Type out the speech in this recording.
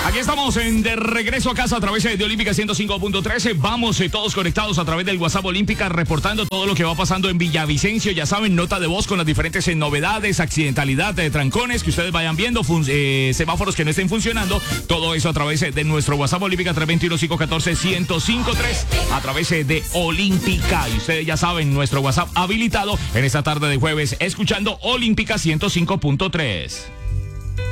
Aquí estamos de regreso a casa a través de Olímpica 105.13. Vamos todos conectados a través del WhatsApp Olímpica, reportando todo lo que va pasando en Villavicencio. Ya saben, nota de voz con las diferentes novedades, accidentalidad, trancones que ustedes vayan viendo, semáforos que no estén funcionando. Todo eso a través de nuestro WhatsApp Olímpica 321-514-1053 a través de Olímpica. Y ustedes ya saben, nuestro WhatsApp habilitado en esta tarde de jueves, escuchando Olímpica 105.3.